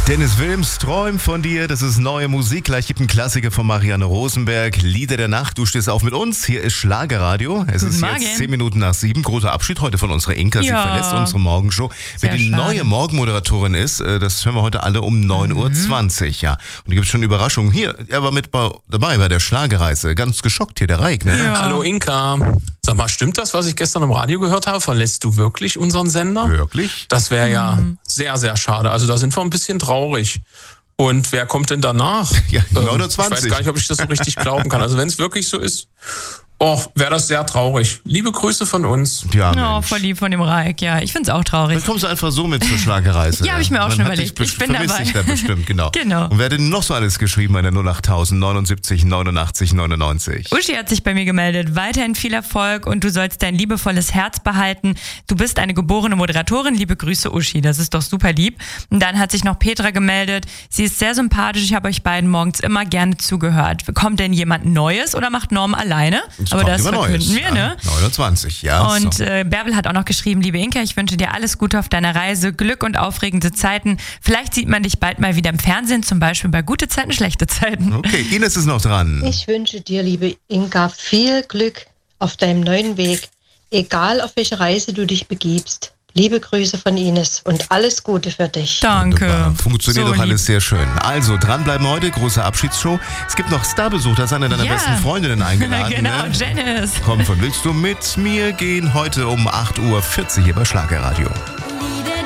Dennis Wilms, träum von dir, das ist neue Musik. Gleich gibt ein Klassiker von Marianne Rosenberg, Lieder der Nacht. Du stehst auf mit uns, hier ist Schlagerradio. Es ist jetzt 10 Minuten nach 7. Großer Abschied heute von unserer Inka, sie verlässt unsere Morgenshow. Wer die neue Morgenmoderatorin ist, das hören wir heute alle um 9.20 Uhr. Ja. Und da gibt es schon Überraschungen. Hier, er war mit dabei bei der Schlagerreise. Ganz geschockt hier, der Reik. Ne? Ja. Hallo Inka. Sag mal, stimmt das, was ich gestern im Radio gehört habe? Verlässt du wirklich unseren Sender? Wirklich? Das wäre ja sehr, sehr schade. Also da sind wir ein bisschen traurig. Und wer kommt denn danach? Ja, 9.20 Ich weiß gar nicht, ob ich das so richtig glauben kann. Also wenn es wirklich so ist, wäre das sehr traurig. Liebe Grüße von uns. Ja, voll lieb von dem Reik. Ja, ich find's auch traurig. Dann kommst du einfach so mit zur Schlagerreise. Ja, habe ich mir auch schon überlegt. Ich bin dabei. Dich da bestimmt, genau. Genau. Und wer hat denn noch so alles geschrieben bei der 08000 79 89 99? Uschi hat sich bei mir gemeldet. Weiterhin viel Erfolg und du sollst dein liebevolles Herz behalten. Du bist eine geborene Moderatorin. Liebe Grüße, Uschi. Das ist doch super lieb. Und dann hat sich noch Petra gemeldet. Sie ist sehr sympathisch. Ich habe euch beiden morgens immer gerne zugehört. Kommt denn jemand Neues oder macht Norm alleine? Aber das verkünden wir, ne? 29, ja. Und Bärbel hat auch noch geschrieben, liebe Inka, ich wünsche dir alles Gute auf deiner Reise, Glück und aufregende Zeiten. Vielleicht sieht man dich bald mal wieder im Fernsehen, zum Beispiel bei Gute Zeiten, Schlechte Zeiten. Okay, Ines ist noch dran. Ich wünsche dir, liebe Inka, viel Glück auf deinem neuen Weg, egal auf welche Reise du dich begibst. Liebe Grüße von Ines und alles Gute für dich. Danke. Wunderbar. Funktioniert So doch alles sehr schön. Also, dranbleiben heute, große Abschiedsshow. Es gibt noch Starbesuch, da ist eine deiner besten Freundinnen eingeladen. Genau, ne? Janice. Komm, willst du mit mir gehen? Heute um 8.40 Uhr hier bei Schlagerradio.